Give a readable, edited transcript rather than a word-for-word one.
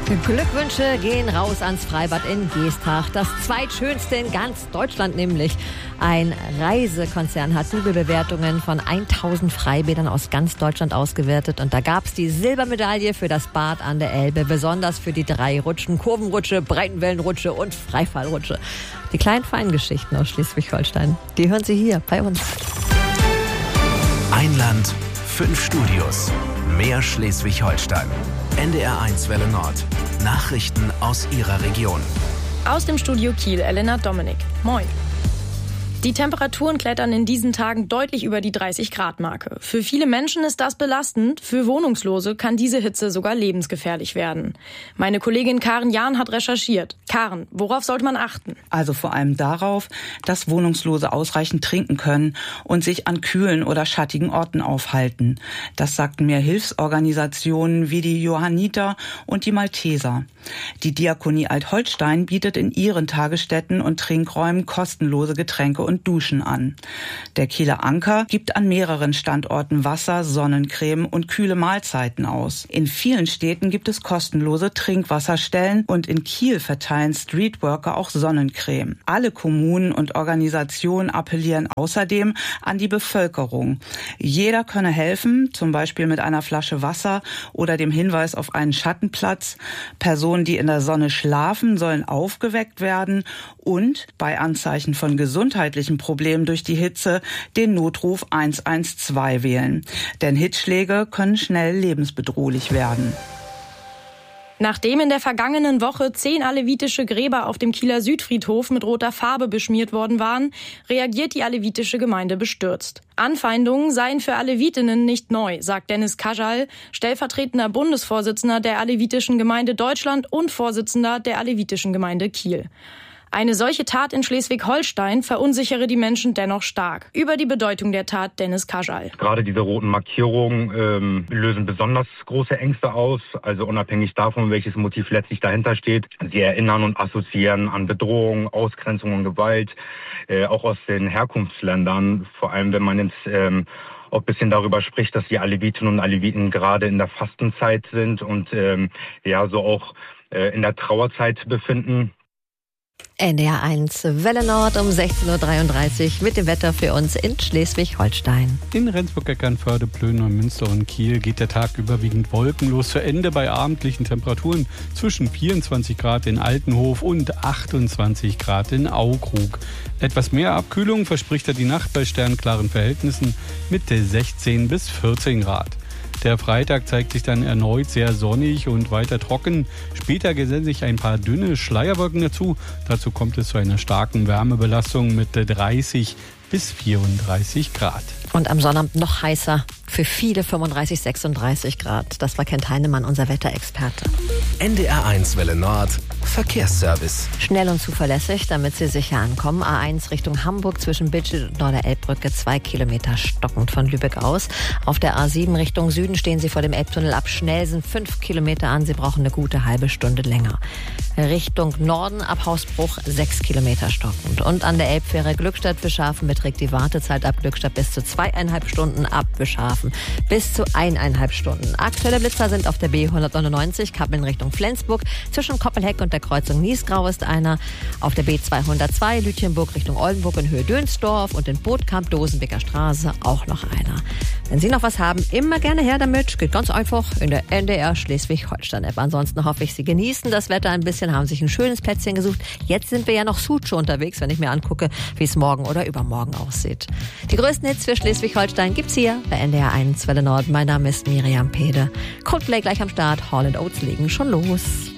Glückwünsche gehen raus ans Freibad in Geesthacht. Das zweitschönste in ganz Deutschland nämlich. Ein Reisekonzern hat Google-Bewertungen von 1000 Freibädern aus ganz Deutschland ausgewertet. Und da gab es die Silbermedaille für das Bad an der Elbe. Besonders für die 3 Rutschen: Kurvenrutsche, Breitenwellenrutsche und Freifallrutsche. Die kleinen Feingeschichten aus Schleswig-Holstein, die hören Sie hier bei uns. Ein Land, 5 Studios. Mehr Schleswig-Holstein. NDR1 Welle Nord. Nachrichten aus Ihrer Region. Aus dem Studio Kiel, Elena Dominik. Moin. Die Temperaturen klettern in diesen Tagen deutlich über die 30-Grad-Marke. Für viele Menschen ist das belastend. Für Wohnungslose kann diese Hitze sogar lebensgefährlich werden. Meine Kollegin Karen Jahn hat recherchiert. Karen, worauf sollte man achten? Also vor allem darauf, dass Wohnungslose ausreichend trinken können und sich an kühlen oder schattigen Orten aufhalten. Das sagten mir Hilfsorganisationen wie die Johanniter und die Malteser. Die Diakonie Alt-Holstein bietet in ihren Tagesstätten und Trinkräumen kostenlose Getränke und Duschen an. Der Kieler Anker gibt an mehreren Standorten Wasser, Sonnencreme und kühle Mahlzeiten aus. In vielen Städten gibt es kostenlose Trinkwasserstellen und in Kiel verteilen Streetworker auch Sonnencreme. Alle Kommunen und Organisationen appellieren außerdem an die Bevölkerung. Jeder könne helfen, zum Beispiel mit einer Flasche Wasser oder dem Hinweis auf einen Schattenplatz. Personen, die in der Sonne schlafen, sollen aufgeweckt werden und bei Anzeichen von gesundheitlichen Problemen durch die Hitze den Notruf 112 wählen. Denn Hitzschläge können schnell lebensbedrohlich werden. Nachdem in der vergangenen Woche 10 alevitische Gräber auf dem Kieler Südfriedhof mit roter Farbe beschmiert worden waren, reagiert die alevitische Gemeinde bestürzt. Anfeindungen seien für Alevitinnen nicht neu, sagt Dennis Kajal, stellvertretender Bundesvorsitzender der Alevitischen Gemeinde Deutschland und Vorsitzender der Alevitischen Gemeinde Kiel. Eine solche Tat in Schleswig-Holstein verunsichere die Menschen dennoch stark. Über die Bedeutung der Tat Dennis Kajal. Gerade diese roten Markierungen lösen besonders große Ängste aus. Also unabhängig davon, welches Motiv letztlich dahinter steht. Sie erinnern und assoziieren an Bedrohung, Ausgrenzung und Gewalt, auch aus den Herkunftsländern. Vor allem, wenn man jetzt auch ein bisschen darüber spricht, dass die Alevitinnen und Aleviten gerade in der Fastenzeit sind und so auch in der Trauerzeit befinden. NDR1 Welle Nord um 16.33 Uhr mit dem Wetter für uns in Schleswig-Holstein. In Rendsburg, Eckernförde, Plön, Neumünster und Kiel geht der Tag überwiegend wolkenlos zu Ende bei abendlichen Temperaturen zwischen 24 Grad in Altenhof und 28 Grad in Aukrug. Etwas mehr Abkühlung verspricht die Nacht bei sternklaren Verhältnissen mit 16 bis 14 Grad. Der Freitag zeigt sich dann erneut sehr sonnig und weiter trocken. Später gesellen sich ein paar dünne Schleierwolken dazu. Dazu kommt es zu einer starken Wärmebelastung mit 30 bis 34 Grad. Und am Sonnabend noch heißer. Für viele 35, 36 Grad. Das war Kent Heinemann, unser Wetterexperte. NDR1 Welle Nord. Verkehrsservice. Schnell und zuverlässig, damit Sie sicher ankommen. A1 Richtung Hamburg zwischen Bidstedt und Norderelbbrücke 2 Kilometer stockend von Lübeck aus. Auf der A7 Richtung Süden stehen Sie vor dem Elbtunnel ab Schnellsen 5 Kilometer an. Sie brauchen eine gute halbe Stunde länger. Richtung Norden ab Hausbruch 6 Kilometer stockend. Und an der Elbfähre Glückstadt-Wischhafen beträgt die Wartezeit ab Glückstadt bis zu 2,5 Stunden, ab Wischhafen bis zu 1,5 Stunden. Aktuelle Blitzer sind auf der B199 Kappeln Richtung Flensburg. Zwischen Koppelheck und der Kreuzung Niesgrau ist einer. Auf der B202 Lütjenburg Richtung Oldenburg in Höhe Dönsdorf und in Bootkamp Dosenbeker Straße auch noch einer. Wenn Sie noch was haben, immer gerne her damit. Geht ganz einfach in der NDR Schleswig-Holstein-App. Ansonsten hoffe ich, Sie genießen das Wetter ein bisschen, haben sich ein schönes Plätzchen gesucht. Jetzt sind wir ja noch Sucho unterwegs, wenn ich mir angucke, wie es morgen oder übermorgen aussieht. Die größten Hits für Schleswig-Holstein gibt's hier bei NDR1 Welle Nord. Mein Name ist Miriam Pede. Coldplay gleich am Start. Hall & Oates legen schon los.